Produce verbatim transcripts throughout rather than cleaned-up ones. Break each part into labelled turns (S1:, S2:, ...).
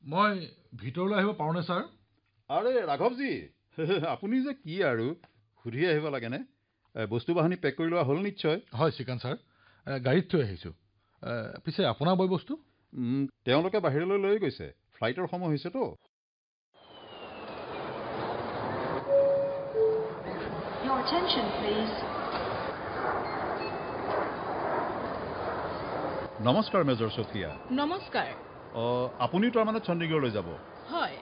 S1: মই ভিতৰলৈ আহিব পাৰোঁনে ছাৰ?
S2: আৰে ৰাঘৱজী, আপুনি যে কি আৰু সুধি আহিব লাগেনে? বস্তু বাহিনী পেক কৰি লোৱা হ'ল নিশ্চয়।
S1: হয় শ্ৰীকান্ত ছাৰ, গাড়ীত থৈ আহিছোঁ। পিছে আপোনাৰ বয় বস্তু?
S2: তেওঁলোকে বাহিৰলৈ লৈ গৈছে, ফ্লাইটৰ সময় হৈছেতো।
S3: Your attention, please.
S2: নমস্কাৰ মেজৰ ছফিয়া।
S4: নমস্কাৰ।
S2: আপুনি তাৰমানে চণ্ডীগড়লৈ যাব?
S4: হয়।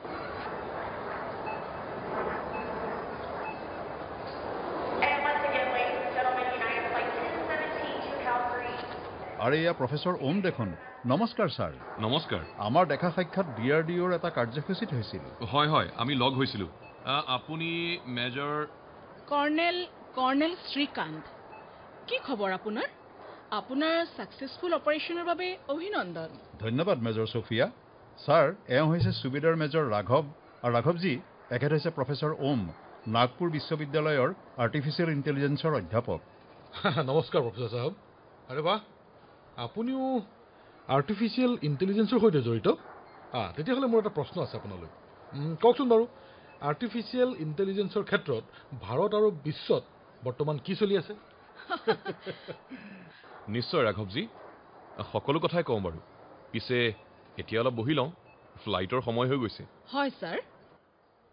S2: আৰে এয়া প্ৰফেসৰ ওম দেখোন। নমস্কাৰ ছাৰ।
S5: নমস্কাৰ।
S2: আমাৰ দেখা সাক্ষাৎ ডি আৰ ডি অ'ৰ এটা কাৰ্যসূচীত হৈছিল।
S5: হয় হয়, আমি লগ হৈছিলোঁ। আপুনি মেজৰ
S4: কৰ্ণেল কৰ্ণেল শ্ৰীকান্ত। কি খবৰ আপোনাৰ? আপোনাৰ সাকসেসফুল অপাৰেশ্যনৰ বাবে অভিনন্দন।
S2: ধন্যবাদ মেজৰ ছফিয়া। ছাৰ, এওঁ হৈছে সুবেদাৰ মেজৰ ৰাঘৱ, আৰু ৰাঘৱজী এখেত হৈছে প্ৰফেসৰ ওম, নাগপুৰ বিশ্ববিদ্যালয়ৰ আৰ্টিফিচিয়েল ইণ্টেলিজেন্সৰ অধ্যাপক।
S1: নমস্কাৰ প্ৰফেসৰ সাহেব। আৰে বাহ, আপুনিও আৰ্টিফিচিয়েল ইণ্টেলিজেন্সৰ সৈতে জড়িত? আ তেতিয়াহ'লে মোৰ এটা প্ৰশ্ন আছে আপোনালৈ। কওকচোন বাৰু, আৰ্টিফিচিয়েল ইণ্টেলিজেন্সৰ ক্ষেত্ৰত ভাৰত আৰু বিশ্বত বৰ্তমান কি চলি আছে?
S5: নিশ্চয় ৰাঘৱজী, সকলো কথাই কওঁ বাৰু। পিছে এতিয়া অলপ বহি লওঁ, ফ্লাইটৰ সময় হৈ গৈছে।
S4: হয় ছাৰ।